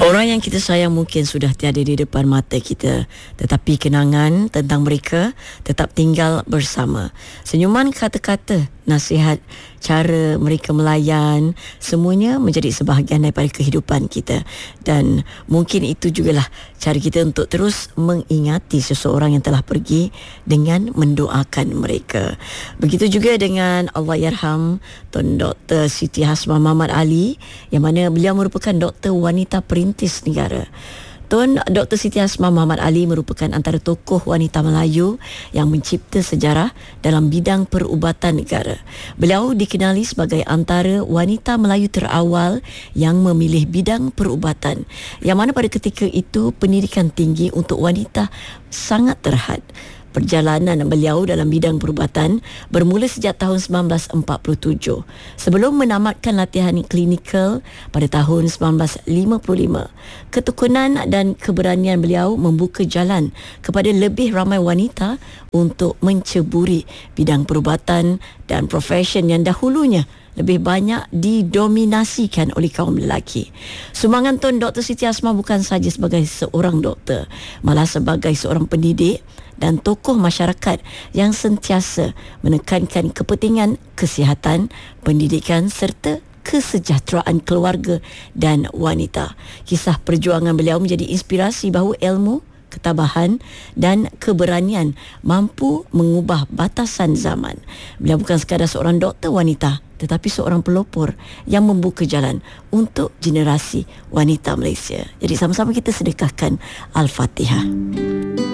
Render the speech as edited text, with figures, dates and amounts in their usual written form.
Orang yang kita sayang mungkin sudah tiada di depan mata kita, tetapi kenangan tentang mereka tetap tinggal bersama. Senyuman, kata-kata, nasihat, cara mereka melayan, semuanya menjadi sebahagian daripada kehidupan kita. Dan mungkin itu jugalah cara kita untuk terus mengingati seseorang yang telah pergi dengan mendoakan mereka. Begitu juga dengan Allahyarham Tun Dr. Siti Hasmah Muhammad Ali, yang mana beliau merupakan doktor wanita perintis negara. Tun Dr. Siti Hasmah Muhammad Ali merupakan antara tokoh wanita Melayu yang mencipta sejarah dalam bidang perubatan negara. Beliau dikenali sebagai antara wanita Melayu terawal yang memilih bidang perubatan, yang mana pada ketika itu pendidikan tinggi untuk wanita sangat terhad. Perjalanan beliau dalam bidang perubatan bermula sejak tahun 1947. Sebelum menamatkan latihan klinikal pada tahun 1955, ketekunan dan keberanian beliau membuka jalan kepada lebih ramai wanita untuk menceburi bidang perubatan dan profesen yang dahulunya lebih banyak didominasikan oleh kaum lelaki. Sumbangan Tun Dr. Siti Hasmah bukan sahaja sebagai seorang doktor, malah sebagai seorang pendidik dan tokoh masyarakat yang sentiasa menekankan kepentingan kesihatan, pendidikan serta kesejahteraan keluarga dan wanita. Kisah perjuangan beliau menjadi inspirasi bahawa ilmu, ketabahan dan keberanian mampu mengubah batasan zaman. Beliau bukan sekadar seorang doktor wanita, tetapi seorang pelopor yang membuka jalan untuk generasi wanita Malaysia. Jadi sama-sama kita sedekahkan Al-Fatihah.